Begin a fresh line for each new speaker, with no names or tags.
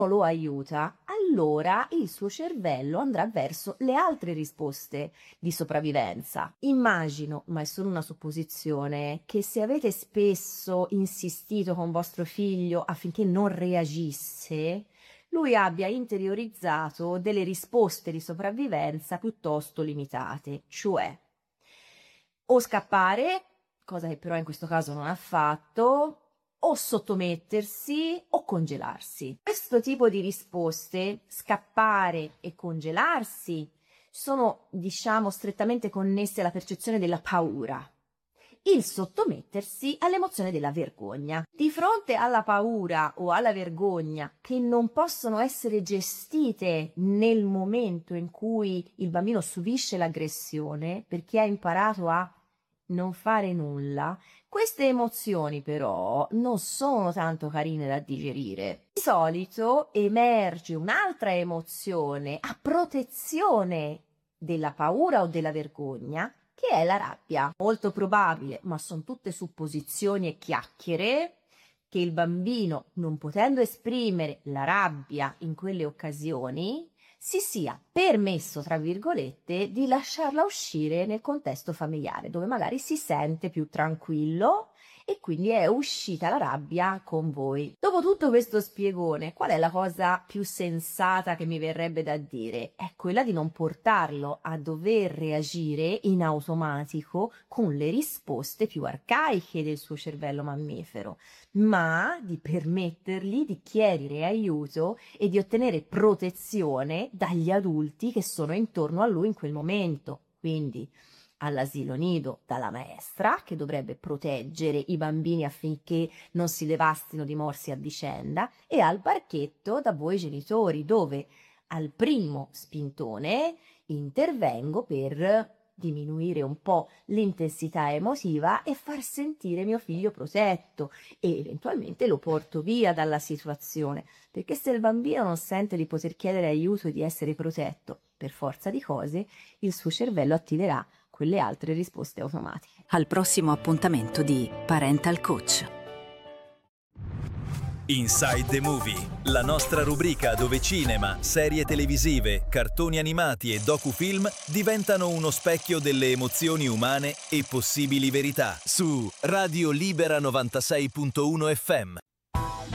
lo aiuta, allora il suo cervello andrà verso le altre risposte di sopravvivenza. Immagino, ma è solo una supposizione, che se avete spesso insistito con vostro figlio affinché non reagisse, lui abbia interiorizzato delle risposte di sopravvivenza piuttosto limitate, cioè o scappare, cosa che però in questo caso non ha fatto, o sottomettersi o congelarsi. Questo tipo di risposte, scappare e congelarsi, sono, diciamo, strettamente connesse alla percezione della paura. Il sottomettersi all'emozione della vergogna. Di fronte alla paura o alla vergogna che non possono essere gestite nel momento in cui il bambino subisce l'aggressione perché ha imparato a non fare nulla, queste emozioni però non sono tanto carine da digerire. Di solito emerge un'altra emozione a protezione della paura o della vergogna, che è la rabbia. Molto probabile, ma sono tutte supposizioni e chiacchiere, che il bambino, non potendo esprimere la rabbia in quelle occasioni, si sia permesso, tra virgolette, di lasciarla uscire nel contesto familiare, dove magari si sente più tranquillo e quindi è uscita la rabbia con voi. Dopo tutto questo spiegone, qual è la cosa più sensata che mi verrebbe da dire? È quella di non portarlo a dover reagire in automatico con le risposte più arcaiche del suo cervello mammifero, ma di permettergli di chiedere aiuto e di ottenere protezione dagli adulti che sono intorno a lui in quel momento. Quindi all'asilo nido dalla maestra, che dovrebbe proteggere i bambini affinché non si devastino di morsi a vicenda, e al parchetto da voi genitori, dove al primo spintone intervengo per diminuire un po' l'intensità emotiva e far sentire mio figlio protetto, e eventualmente lo porto via dalla situazione, perché se il bambino non sente di poter chiedere aiuto e di essere protetto, per forza di cose il suo cervello attiverà quelle altre risposte automatiche.
Al prossimo appuntamento di Parental Coach.
Inside the Movie, la nostra rubrica dove cinema, serie televisive, cartoni animati e docufilm diventano uno specchio delle emozioni umane e possibili verità. Su Radio Libera 96.1 FM.